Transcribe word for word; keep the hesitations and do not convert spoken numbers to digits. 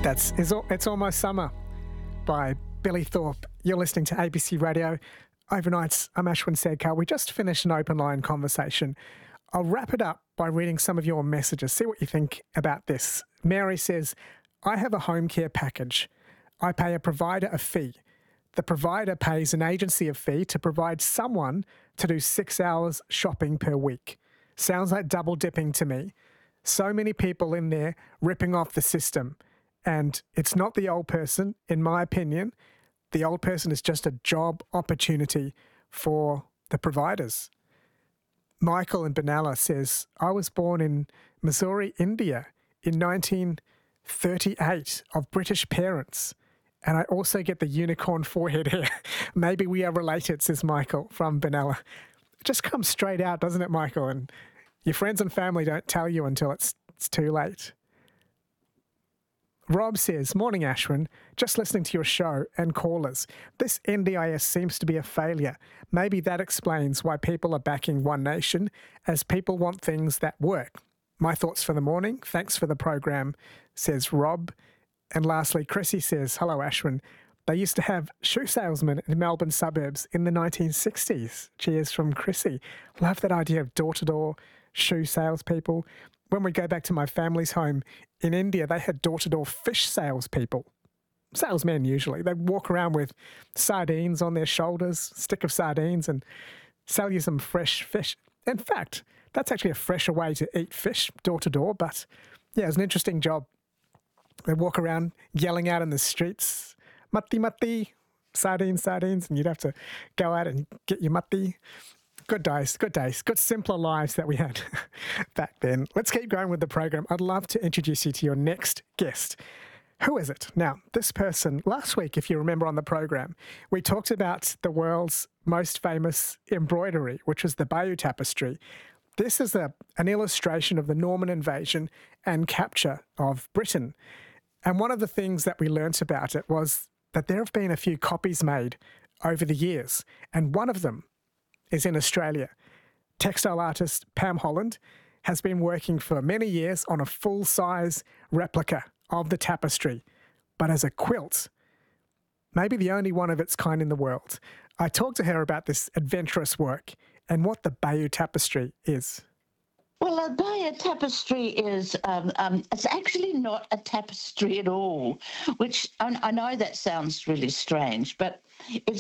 That's It's Al- It's Almost Summer by Billy Thorpe. You're listening to A B C Radio. Overnights, I'm Ashwin Sedkar. We just finished an open line conversation. I'll wrap it up by reading some of your messages. See what you think about this. Mary says, I have a home care package. I pay a provider a fee. The provider pays an agency a fee to provide someone to do six hours shopping per week. Sounds like double dipping to me. So many people in there ripping off the system. And it's not the old person, in my opinion. The old person is just a job opportunity for the providers. Michael in Benalla says, I was born in Missouri, India in nineteen thirty-eight of British parents. And I also get the unicorn forehead hair. Maybe we are related, says Michael from Benalla. It just comes straight out, doesn't it, Michael? And your friends and family don't tell you until it's, it's too late. Rob says, morning Ashwin, just listening to your show and callers. This N D I S seems to be a failure. Maybe that explains why people are backing One Nation, as people want things that work. My thoughts for the morning. Thanks for the program, says Rob. And lastly, Chrissy says, hello Ashwin. They used to have shoe salesmen in Melbourne suburbs in the nineteen sixties. Cheers from Chrissy. Love that idea of door-to-door shoe salespeople. When we go back to my family's home in India, they had door-to-door fish salespeople. Salesmen usually. They'd walk around with sardines on their shoulders, stick of sardines, and sell you some fresh fish. In fact, that's actually a fresher way to eat fish, door-to-door, but yeah, it's an interesting job. They walk around yelling out in the streets, matti matti, sardines, sardines, and you'd have to go out and get your matti. Good days, good days, good simpler lives that we had back then. Let's keep going with the program. I'd love to introduce you to your next guest. Who is it? Now, this person, last week, if you remember on the program, we talked about the world's most famous embroidery, which was the Bayeux Tapestry. This is a, an illustration of the Norman invasion and capture of Britain. And one of the things that we learnt about it was that there have been a few copies made over the years, and one of them is in Australia. Textile artist Pam Holland has been working for many years on a full-size replica of the tapestry, but as a quilt. Maybe the only one of its kind in the world. I talked to her about this adventurous work and what the Bayeux Tapestry is. Well, a Bayeux tapestry is, um, um, it's actually not a tapestry at all, which I, I know that sounds really strange, but it's